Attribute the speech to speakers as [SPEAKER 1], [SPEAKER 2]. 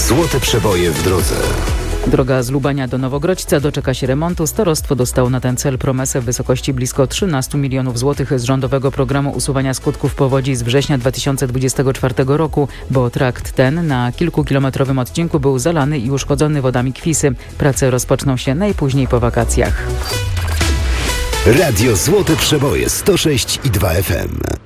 [SPEAKER 1] Złote przeboje w drodze.
[SPEAKER 2] Droga z Lubania do Nowogrodźca doczeka się remontu. Starostwo dostało na ten cel promesę w wysokości blisko 13 milionów złotych z rządowego programu usuwania skutków powodzi z września 2024 roku, bo trakt ten na kilkukilometrowym odcinku był zalany i uszkodzony wodami Kwisy. Prace rozpoczną się najpóźniej po wakacjach.
[SPEAKER 1] Radio Złote Przeboje 106,2 FM.